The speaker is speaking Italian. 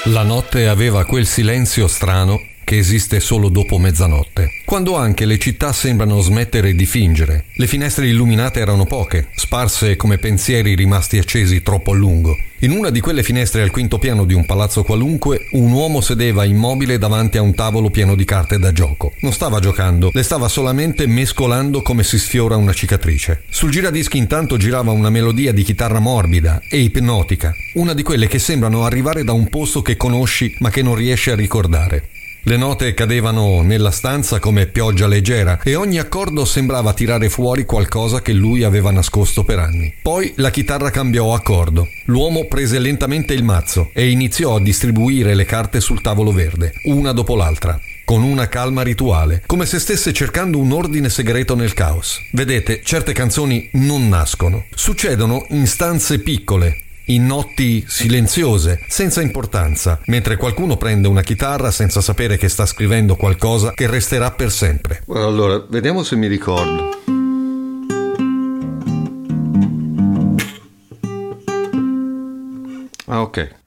La notte aveva quel silenzio strano che esiste solo dopo mezzanotte, quando anche le città sembrano smettere di fingere. Le finestre illuminate erano poche, sparse come pensieri rimasti accesi troppo a lungo. In una di quelle finestre al quinto piano di un palazzo qualunque, un uomo sedeva immobile davanti a un tavolo pieno di carte da gioco. Non stava giocando, le stava solamente mescolando come si sfiora una cicatrice. Sul giradischi intanto girava una melodia di chitarra morbida e ipnotica, una di quelle che sembrano arrivare da un posto che conosci ma che non riesci a ricordare. Le note cadevano nella stanza come pioggia leggera e ogni accordo sembrava tirare fuori qualcosa che lui aveva nascosto per anni. Poi la chitarra cambiò accordo. L'uomo prese lentamente il mazzo e iniziò a distribuire le carte sul tavolo verde, una dopo l'altra, con una calma rituale, come se stesse cercando un ordine segreto nel caos. Vedete, certe canzoni non nascono, succedono in stanze piccole, in notti silenziose, senza importanza, mentre qualcuno prende una chitarra senza sapere che sta scrivendo qualcosa che resterà per sempre. Allora, vediamo se mi ricordo. Ah, ok.